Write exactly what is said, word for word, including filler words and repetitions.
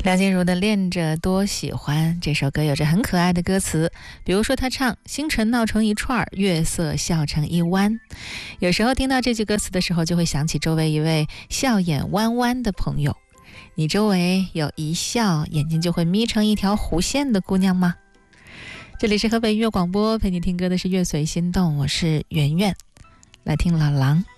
梁静茹的《恋着多喜欢》这首歌有着很可爱的歌词，比如说她唱星辰闹成一串，月色笑成一弯。有时候听到这句歌词的时候，就会想起周围一位笑眼弯弯的朋友。你周围有一笑眼睛就会眯成一条弧线的姑娘吗？这里是河北音乐广播，陪你听歌的是乐随心动，我是圆圆。来听老狼。